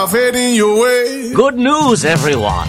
Heading your way. Good news, everyone.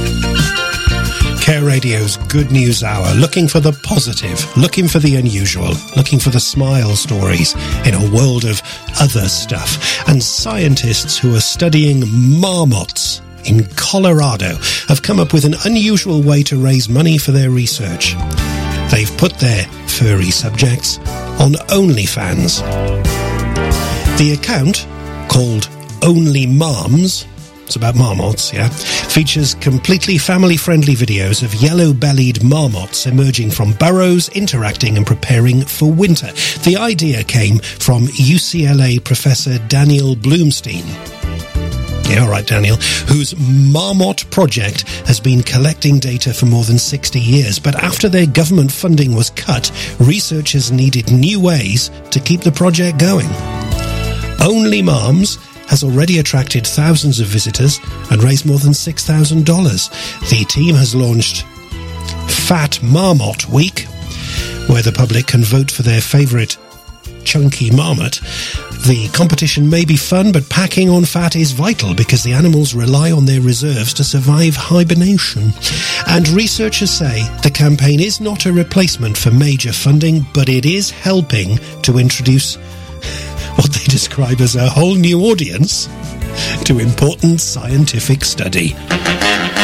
Care Radio's Good News Hour, looking for the positive, looking for the unusual, looking for the smile stories in a world of other stuff. And scientists who are studying marmots in Colorado have come up with an unusual way to raise money for their research. They've put their furry subjects on OnlyFans. The account, called Only Marms, it's about marmots, yeah, features completely family-friendly videos of yellow-bellied marmots emerging from burrows, interacting and preparing for winter. The idea came from UCLA professor Daniel Bloomstein. Yeah, all right, Daniel, whose Marmot project has been collecting data for more than 60 years. But after their government funding was cut, researchers needed new ways to keep the project going. Only Marms has already attracted thousands of visitors and raised more than $6,000. The team has launched Fat Marmot Week, where the public can vote for their favourite chunky marmot. The competition may be fun, but packing on fat is vital because the animals rely on their reserves to survive hibernation. And researchers say the campaign is not a replacement for major funding, but it is helping to introduce what they describe as a whole new audience to important scientific study.